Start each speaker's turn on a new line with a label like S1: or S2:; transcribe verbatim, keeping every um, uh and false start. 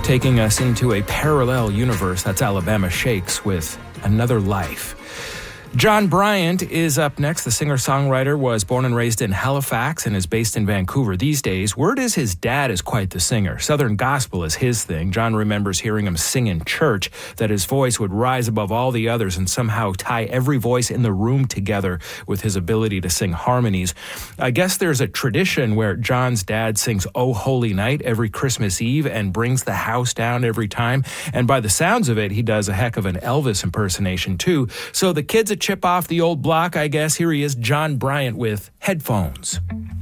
S1: taking us into a parallel universe. That's Alabama Shakes with Another Life. John Bryant is up next. The singer-songwriter was born and raised in Halifax and is based in Vancouver these days. Word is his dad is quite the singer. Southern gospel is his thing. John remembers hearing him sing in church, that his voice would rise above all the others and somehow tie every voice in the room together with his ability to sing harmonies. I guess there's a tradition where John's dad sings "Oh Holy Night" every Christmas Eve and brings the house down every time. And by the sounds of it, he does a heck of an Elvis impersonation too. So the kids at chip off the old block, I guess. Here he is, John Bryant with Headphones.